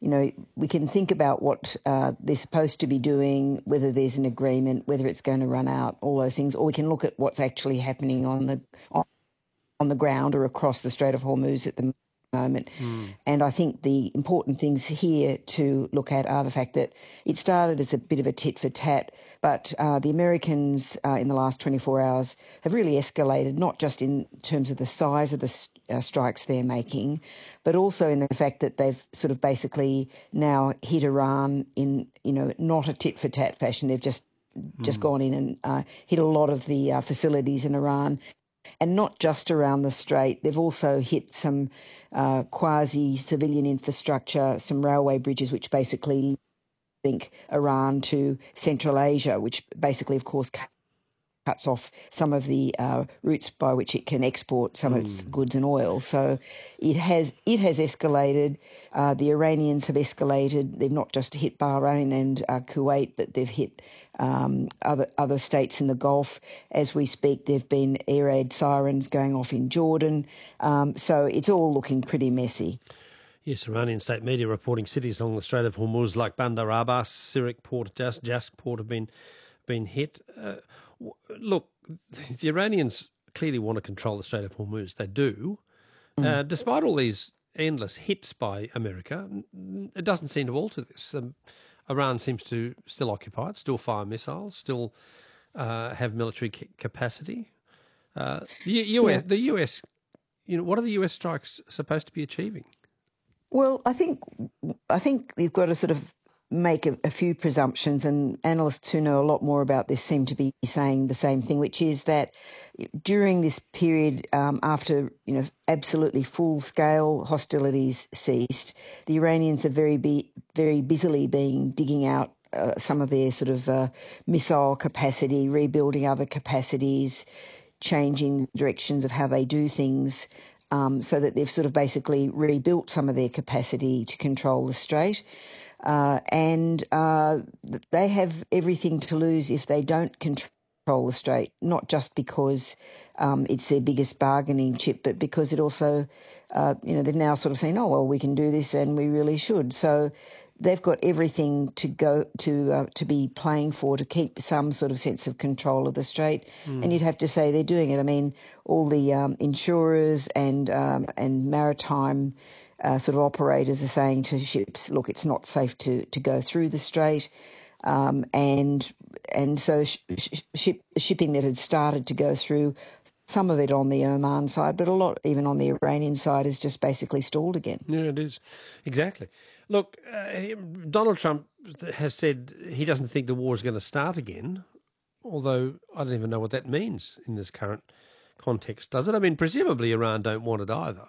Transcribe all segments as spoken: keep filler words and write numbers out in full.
you know, we can think about what uh, they're supposed to be doing, whether there's an agreement, whether it's going to run out, all those things, or we can look at what's actually happening on the on, on the ground or across the Strait of Hormuz at the moment. Mm. And I think the important things here to look at are the fact that it started as a bit of a tit for tat, but uh, the Americans uh, in the last twenty-four hours have really escalated, not just in terms of the size of the uh, strikes they're making, but also in the fact that they've sort of basically now hit Iran in, you know, not a tit for tat fashion. They've just just Mm. gone in and uh, hit a lot of the uh, facilities in Iran. And not just around the strait, they've also hit some uh, quasi-civilian infrastructure, some railway bridges, which basically link Iran to Central Asia, which basically, of course, cuts off some of the uh, routes by which it can export some Mm. of its goods and oil. So it has it has escalated. Uh, the Iranians have escalated. They've not just hit Bahrain and uh, Kuwait, but they've hit um, other other states in the Gulf. As we speak, there've been air raid sirens going off in Jordan. Um, so it's all looking pretty messy. Yes, Iranian state media reporting cities along the Strait of Hormuz like Bandar Abbas, Sirik Port, Jas- Jask Port have been been hit. Uh, Look, the Iranians clearly want to control the Strait of Hormuz. They do. Mm. Uh, despite all these endless hits by America, it doesn't seem to alter this. Um, Iran seems to still occupy it, still fire missiles, still uh, have military c- capacity. Uh, the U S, Yeah. the U S, you know, what are the U S strikes supposed to be achieving? Well, I think I think you've got to sort of make a, a few presumptions, and analysts who know a lot more about this seem to be saying the same thing, which is that during this period um, after, you know, absolutely full-scale hostilities ceased, the Iranians are very be, very busily being digging out uh, some of their sort of uh, missile capacity, rebuilding other capacities, changing directions of how they do things. Um, so that they've sort of basically rebuilt some of their capacity to control the strait. Uh, and uh, they have everything to lose if they don't control the strait, not just because um, it's their biggest bargaining chip, but because it also, uh, you know, they're now sort of saying, oh, well, we can do this and we really should. So they've got everything to go to uh, to be playing for to keep some sort of sense of control of the strait. Mm. And you'd have to say they're doing it. I mean, all the um, insurers and um, and maritime uh, sort of operators are saying to ships, look, it's not safe to, to go through the strait. Um, and and so sh- sh- ship, shipping that had started to go through, some of it on the Oman side, but a lot even on the Iranian side is just basically stalled again. Yeah, it is. Exactly. Look, uh, Donald Trump has said he doesn't think the war is going to start again, although I don't even know what that means in this current context, does it? I mean, presumably Iran don't want it either.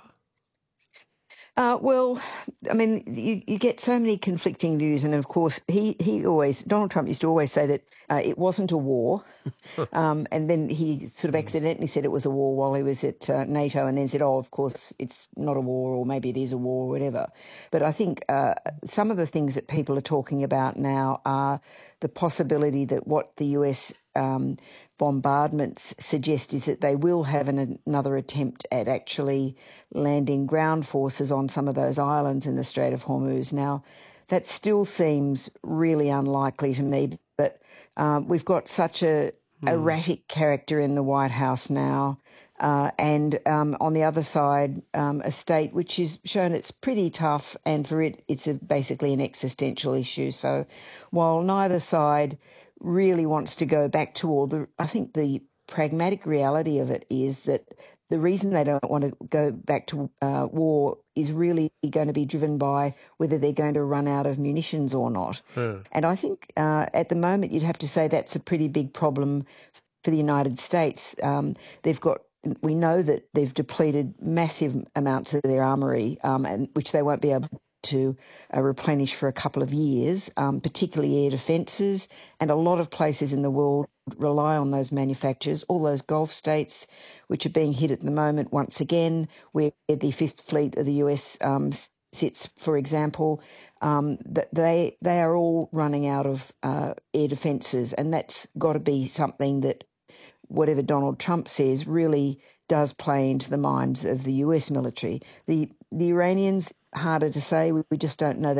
Uh, well, I mean, you, you get so many conflicting views, and of course, he, he always, Donald Trump used to always say that uh, it wasn't a war, um, and then he sort of accidentally said it was a war while he was at uh, NATO, and then said, oh, of course, it's not a war, or maybe it is a war, or whatever. But I think uh, some of the things that people are talking about now are the possibility that what the U S um, bombardments suggest is that they will have an, another attempt at actually landing ground forces on some of those islands in the Strait of Hormuz. Now, that still seems really unlikely to me, but um, we've got such a Hmm. erratic character in the White House now, uh, and um, on the other side, um, a state which has shown it's pretty tough, and for it, it's a, basically an existential issue. So while neither side really wants to go back to all the, I think the pragmatic reality of it is that the reason they don't want to go back to uh, war is really going to be driven by whether they're going to run out of munitions or not. Hmm. And I think uh, at the moment you'd have to say that's a pretty big problem for the United States. Um, they've got, we know that they've depleted massive amounts of their armoury, um, and which they won't be able to uh, replenish for a couple of years, um, particularly air defences, and a lot of places in the world rely on those manufacturers, all those Gulf states which are being hit at the moment once again, where the Fifth Fleet of the U S um, sits, for example, um, that they they are all running out of uh, air defences, and that's got to be something that, whatever Donald Trump says, really does play into the minds of the U S military. The the Iranians, harder to say, we just don't know that.